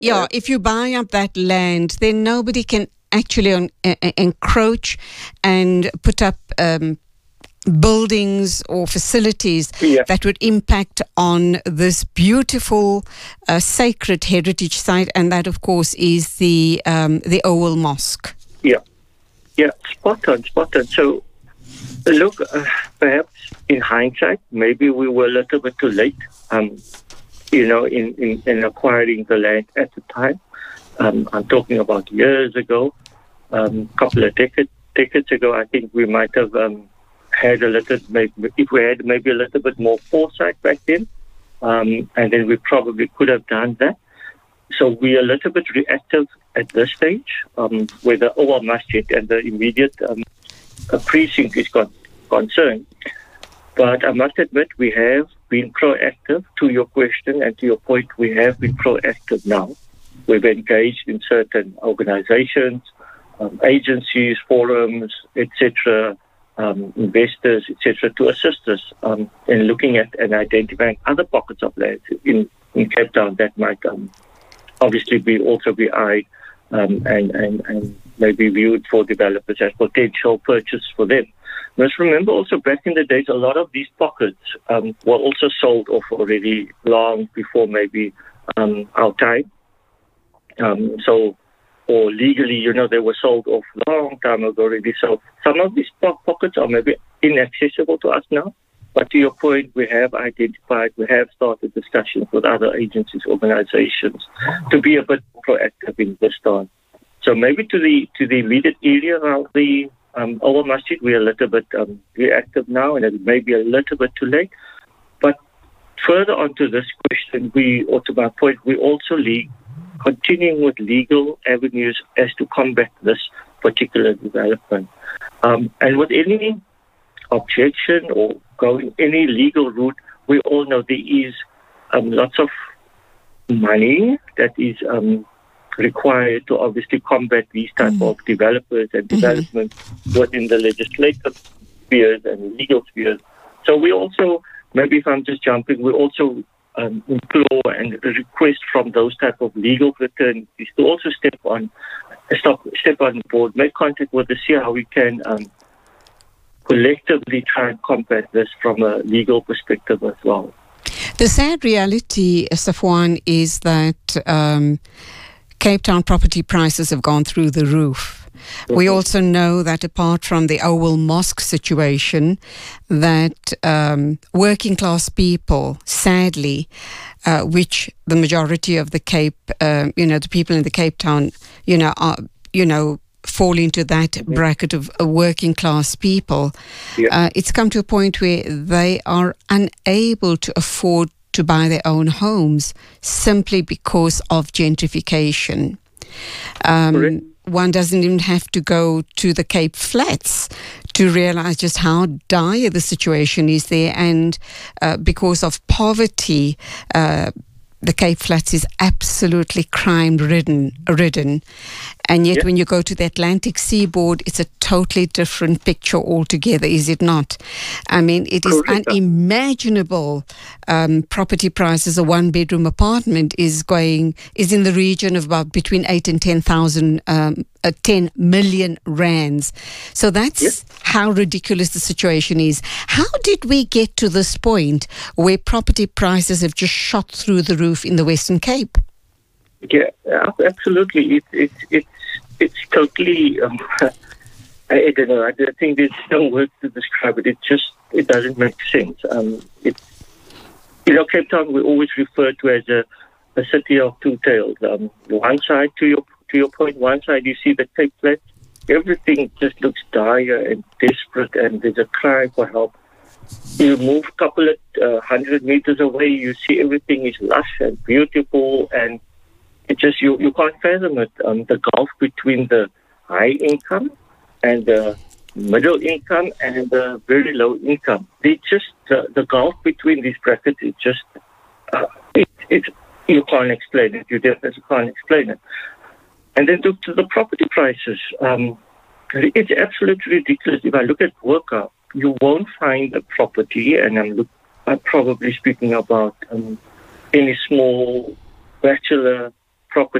if you buy up that land, then nobody can actually encroach and put up buildings or facilities that would impact on this beautiful sacred heritage site, and that, of course, is the Owel Mosque. Yeah, spot on. So, look, perhaps in hindsight, maybe we were a little bit too late, in acquiring the land at the time. I'm talking about years ago, couple of decades ago. I think we might have had a little, if we had maybe a little bit more foresight back then, and then we probably could have done that. So we are a little bit reactive at this stage, where the Owel Masjid and the immediate precinct is concerned. But I must admit, we have been proactive. To your question and to your point, we have been proactive now. We've engaged in certain organizations, agencies, forums, etc., investors, etc., to assist us in looking at and identifying other pockets of land in Cape Town that might obviously be eyed and maybe viewed for developers as potential purchase for them. Must remember also, back in the days, a lot of these pockets were also sold off already long before maybe our time. Or legally, they were sold off long time ago already. So some of these pockets are maybe inaccessible to us now. But to your point, we have identified, we have started discussions with other agencies, organizations, to be a bit proactive in this time. So maybe to the immediate area around the Owel Masjid, we're a little bit reactive now, and it may be a little bit too late. But further on to this question, to my point, we also continuing with legal avenues as to combat this particular development. And with any objection or going any legal route, we all know there is lots of money that is required to obviously combat these type of developers and development within the legislative spheres and legal spheres. So we also, maybe if I'm just jumping, we also implore and request from those type of legal fraternities to also step on board, make contact with us, see how we can collectively try and combat this from a legal perspective as well. The sad reality, Safwan, is that Cape Town property prices have gone through the roof. We also know that apart from the Owel Mosque situation, that working class people, sadly, which the majority of the Cape, the people in the Cape Town, fall into that bracket of working class people. It's come to a point where they are unable to afford to buy their own homes simply because of gentrification. One doesn't even have to go to the Cape Flats to realize just how dire the situation is there. And because of poverty, the Cape Flats is absolutely crime-ridden. And yet when you go to the Atlantic seaboard, it's a totally different picture altogether, is it not? I mean, it is unimaginable. Property prices, a one-bedroom apartment is in the region of about between 8 and 10 million rands. So that's how ridiculous the situation is. How did we get to this point where property prices have just shot through the roof in the Western Cape? Yeah, absolutely. It's totally. I don't know. I think there's no words to describe it. It doesn't make sense. Cape Town we always refer to as a city of two tales. One side, to your point, one side you see the Cape Flats. Everything just looks dire and desperate, and there's a cry for help. You move a couple of 100 meters away, you see everything is lush and beautiful, and it just you can't fathom it. The gulf between the high income and the middle income and the very low income. The gulf between these brackets is just you can't explain it. You definitely can't explain it. And then to the property prices, it's absolutely ridiculous. If I look at Worka, you won't find a property, and I'm probably speaking about any small bachelor property